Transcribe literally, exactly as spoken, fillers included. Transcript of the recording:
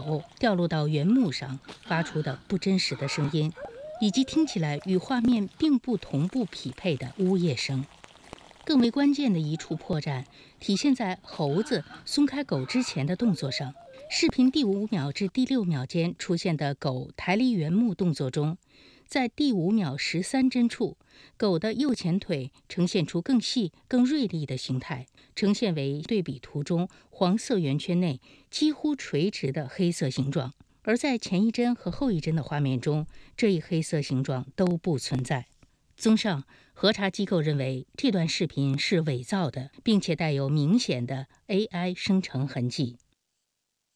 狗掉落到原木上发出的不真实的声音，以及听起来与画面并不同步匹配的呜咽声。更为关键的一处破绽体现在猴子松开狗之前的动作上。视频第五秒至第六秒间出现的狗抬离原木动作中，在第五秒十三帧处，狗的右前腿呈现出更细、更锐利的形态，呈现为对比图中黄色圆圈内几乎垂直的黑色形状。而在前一帧和后一帧的画面中，这一黑色形状都不存在。综上，核查机构认为这段视频是伪造的，并且带有明显的 A I 生成痕迹。